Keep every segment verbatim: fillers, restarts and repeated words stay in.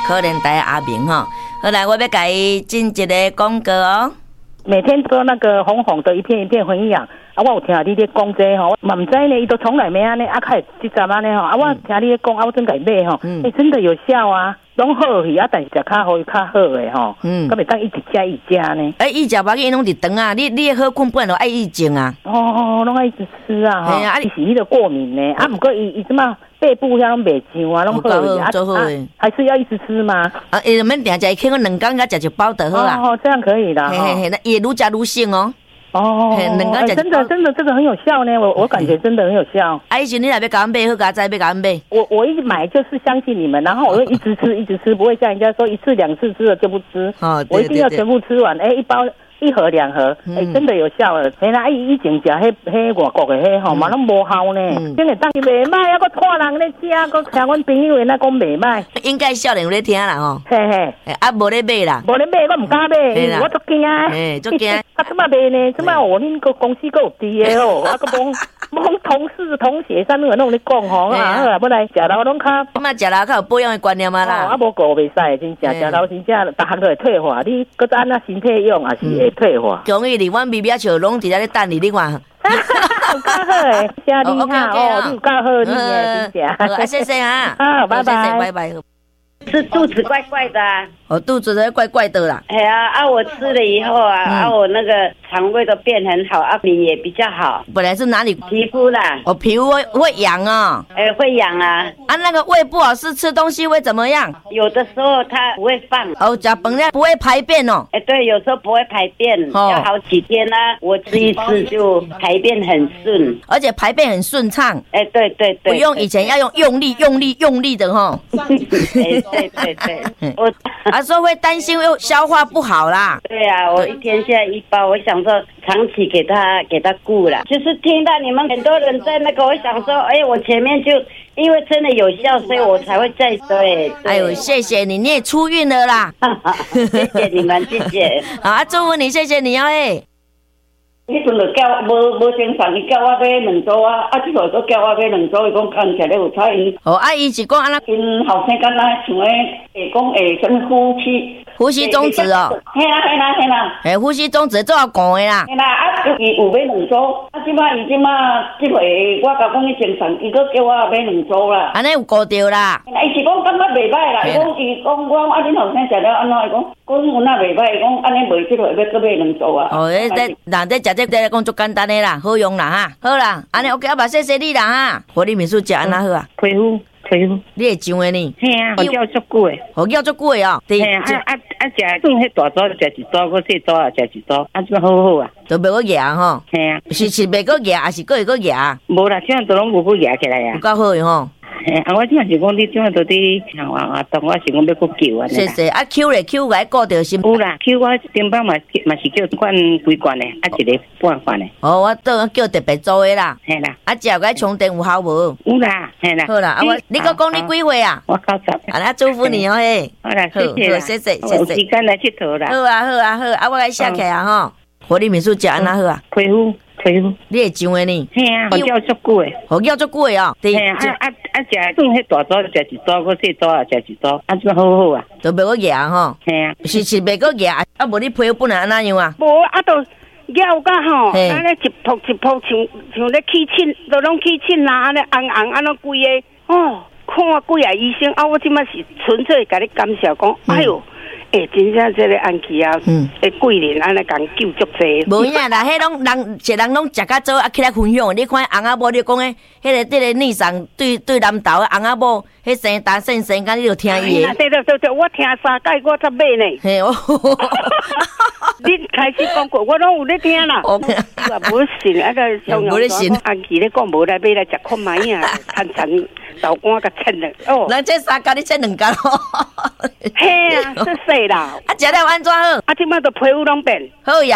可怜台阿明吼。好来，我要给伊进一个广告哦。 每天都那个红红的一片一片分享，啊，我有听你咧讲这吼，嘛唔知呢，伊都从来没安尼，啊，开即阵安尼吼，啊，我听你咧讲，啊，我真改买吼，嗯，欸，真的有效啊，拢好去啊，但是食较好较好诶吼，嗯，咁袂当一直食一食呢。 哎，伊食无紧拢伫肠啊，你你好困本就爱意境啊。 哦，拢爱一直吃啊，哈，啊，你是迄个过敏呢，啊，不过伊伊即嘛。背部遐拢袂上啊，拢好啊，做好诶，还是要一直吃吗？ 啊，伊免定食，肯个两工甲食一包就好啦。 哦，这样可以啦。 嘿嘿嘿，那也愈食愈省哦。 哦，两工食真的真的这个很有效呢，我我感觉真的很有效。 啊，以前你若要甲阮买，好甲知要甲阮买。 我我一买就是相信你们，然后我会一直吃一直吃，不会像人家说一次两次吃了就不吃。哦，我一定要全部吃完。哎，一包。一盒两盒，哎、欸，真的有效了。原来以以前食迄迄外国的迄吼，嘛拢无效呢。真的当伊袂歹，还佫看人咧食，佫听阮朋友那讲袂歹。 应该少年有咧听啦吼。 嘿嘿， 啊无咧买啦。 无咧买，我唔敢买，我足惊。 嘿，足惊。 啊，怎么卖呢？怎么我恁个公司佫有滴的哦？啊，佫讲讲同事同学上面有拢咧讲吼啊，好啦，要来食老拢较。 咁啊，食老较有保养的观念嘛啦。 啊，无过袂使，真正食老真正，逐项都会退化。你佫再安那身体用，也是。退化， 恭喜你，阮微微笑拢伫咧咧等你，你看。 有够好诶，谢你哈哦，你有够好你诶，真正。 好，谢谢啊， 好，拜拜， 拜拜。 是肚子怪怪的啊， 我肚子在怪怪的啦。 哎呀啊，我吃了以后啊，嗯、啊我那个肠胃都变很好，啊脸也比较好。 本来是哪里皮肤啦？ 我、哦、皮肤会会痒啊、哦。 哎、欸，会痒啊。 啊，那个胃不好是吃东西会怎么样？ 有的时候它不会放。 哦，吃饭量不会排便哦。 哎、欸，对，有时候不会排便，哦、要好几天呢、啊。我吃一次就排便很顺， 而且排便很顺畅。 哎、欸，对对对， 不用以前要用用力用力用力的哈。 哎、欸，对对对。 我啊说会担心又消化不好啦。 对啊，我一天现在一包，我想说长期给他给他顾了。就是听到你们很多人在那个，我想说，哎，我前面就因为真的有效，所以我才会再对。 哎呦，谢谢你，你也出运了啦。 谢谢你们，谢谢。 好啊，祝福你，谢谢你哦，哎。 迄阵就叫无无精神，伊叫我买两组啊，啊，即个都叫我买两组，伊讲看起来有差因。 哦，啊，伊是讲安那， 因后生敢若像诶，会讲会什么呼吸， 呼吸中止哦。 嘿啦嘿啦嘿啦。 诶，呼吸中止做要讲诶啦。 嘿啦，啊，伊有买两组，啊，即摆伊即摆即回我甲讲伊精神，伊搁叫我买两组啦。 安尼有顾着啦。 伊是讲感觉袂歹啦，伊讲伊讲我啊，恁后生食了安怎？伊讲讲有哪袂歹，伊讲安尼袂即回要搁买两组啊。 哦，诶，这人这食。这在讲足简单的啦，好用啦哈，好啦，安尼 OK， 阿爸谢谢你啦哈。火力民宿食安那好啊？ 皮肤皮肤， 你会上的呢？ 嘿啊，我叫足久的， 我叫足久的哦。 嘿啊啊啊！食算迄大组就食一组，佮细组啊食一组，啊这好好啊， 都袂个牙吼。 嘿啊， 是是袂个牙，还是个会个牙？ 无啦，这样都拢无个牙起来啊。 有够好的吼。 嘿，啊，我这样是讲你这样都伫像啊啊，当我是讲要搁救啊。 谢谢啊 ，Q 咧 Q 来顾着心。 有啦 ，Q 我顶摆嘛嘛是叫罐几罐的，啊一个半罐的。 哦，我倒叫特别做的啦。 嘿啦， 啊，食个充电有效无？ 有啦，嘿啦。 好啦，啊我你搁讲你几岁啊？ 我九十。 啊，那祝福你哦嘿。 好啦，谢谢啦， 谢谢谢谢。 有时间来佚佗啦。 好啊好啊好，啊我来写起啊吼。火力民宿食安那好啊？ 皮肤。皮肤， 你会上的呢？ 嘿啊，我叫足久的， 我叫足久的哦。 嘿啊啊啊！食算迄大组食一组，佮细组啊食一组，啊这好好啊， 都袂个牙吼。 嘿啊， 是是袂个牙，啊无你皮肤本来安那样啊？ 无啊，都咬甲吼，安尼一扑一扑像像咧起疹，都拢起疹啦，安尼红红安尼规个哦，看几啊医生啊，我即摆是纯粹甲你感谢讲，哎哟。诶、欸，真正这个安琪啊，嗯，诶，贵人安尼共救足济。 无影啦，迄拢人，一人拢食较早，啊起来分享。你看翁仔某，你讲诶，迄个这个逆上对对南投诶翁仔某，迄生打生生，敢你就听伊诶。 对对对对，我听三届我才买呢。 嘿哦， 你开始讲过，我拢有咧听啦。我无信，啊个上阳信安琪咧讲无来买来食看卖啊，看残豆干甲切了。哦， 人这三届你切两届咯。 嘿啊，是说啦。 啊，食了安怎好？ 啊，即摆都皮肤拢变。 好呀。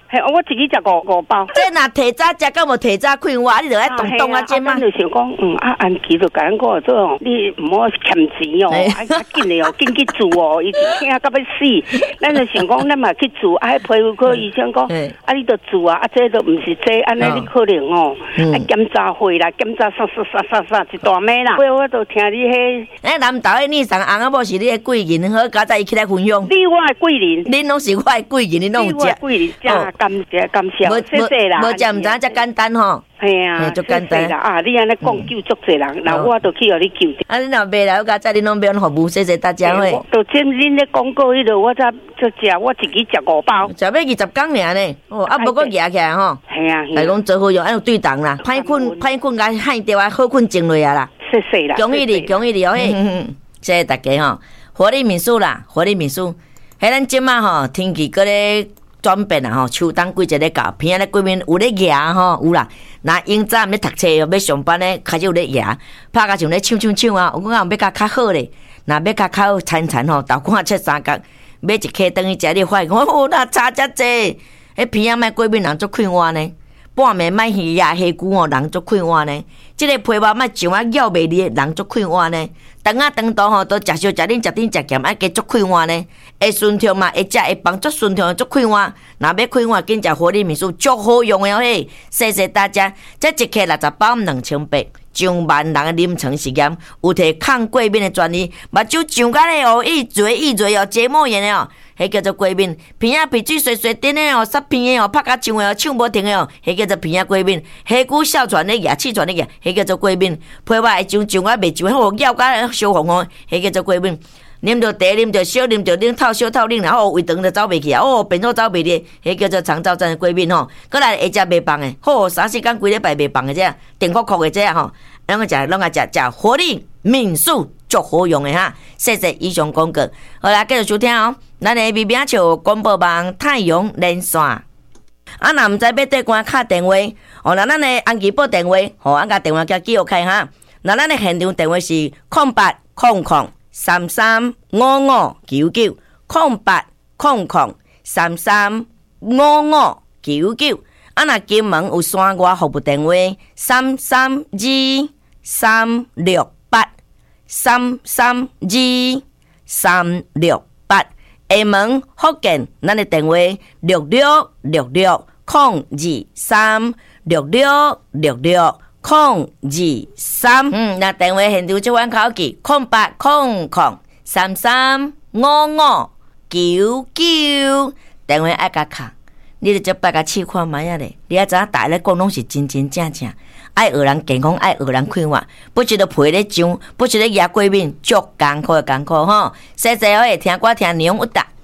嘿，我自己食五五包。 这若提早食，敢无提早开挖，你就爱动动啊，这嘛。 咱就想讲，嗯，啊，安琪就甲咱讲做哦，你唔好欠钱哦，啊啊紧的哦，紧去做哦，伊就听到要死。咱就想讲，咱嘛去做，啊，皮肤科医生讲，啊，你都做啊，啊，这都唔是这，安尼你可能哦，啊，检查会啦，检查啥啥啥啥啥一大枚啦。我我都听你迄， 哎，南投的你上翁仔某是你的贵人，好，加在伊起来分享。 你我的贵人， 恁拢是我的贵人，恁拢有食。 贵人，真感谢感谢，谢谢啦。 无食唔知影遮简单吼。 系啊，就简单啦。啊，你安尼讲救足侪人，那我都去互你救。 啊，你若袂来，我加在恁拢免服务，谢谢大家会。 就听恁咧广告迄度，我才才食，我自己食五包。 食要二十工尔呢，哦，啊，无个夹起来吼。 系啊， 来讲做好用，安有对档啦，歹困歹困甲害掉啊，好困静落啊啦。 谢谢啦， 恭喜你，恭喜你哦嘿！谢谢大家吼，活力民宿啦，活力民宿。迄咱即马吼天气搁咧转变啊吼，秋冬季节咧到，偏咧几面有咧牙吼，有啦。那因早毋咧读册哦，要上班咧，开始有咧牙，拍甲像咧唱唱唱啊。我讲要甲较好咧，若要甲较好餐餐吼，豆干切三角，买一客等于食咧发现，哦，那差遮济，迄偏仔卖过面人足快活呢。半暝卖鱼呀、虾骨哦，人足快活呢。即个皮包卖上啊咬袂离，人足快活呢。肠啊肠道吼都食烧食恁食甜食咸，啊加足快活呢。会顺畅嘛，会食会帮足顺畅足快活。若要快活，紧食活力面数足好用的哦嘿！谢谢大家，这一克六十包两千八。上万人的临床实验，有摕抗过敏的专利，目睭上甲咧哦，一嘴一嘴哦，结膜炎的哦，迄叫做过敏。鼻仔鼻水水水顶的哦，塞鼻的哦，拍甲唱的哦，唱无停的哦，迄叫做鼻仔过敏。虾骨哮喘的牙，气喘的牙，迄叫做过敏。皮肤会上上啊，袂上好咬甲烧红红，迄叫做过敏。啉着茶，啉着烧，啉着冷透烧透冷，然后胃肠就走袂去啊！哦，便所走袂离，迄叫做肠燥症的过敏吼。过来会食袂放的，好三四工规礼拜袂放的这，电酷酷的这吼，咱个食，拢个食食活力民宿足好用的哈。谢谢以上广告，好啦，继续收听哦。咱的微名笑广播网太阳连线，啊，若毋知要对关敲电话，哦，那咱的安琪报电话，吼，俺甲电话叫记录开哈。那咱的现场电话是空八空空。三三五五九九空八空空三三五五九九，啊那金门有线外服务电话三三二三六八三三二三六八，厦门福建咱的电话六六六六空二三六六六六。空二三，嗯，那电话现场即款口记，空八空空三三五五九九，电话爱甲卡，你著接八甲试看卖啊咧，你啊知影大家咧讲拢是真真正正，爱学人健康，爱学人快活，不是咧皮咧痒，不是咧牙过敏，足艰苦艰苦吼，谢谢我听歌听内容有达。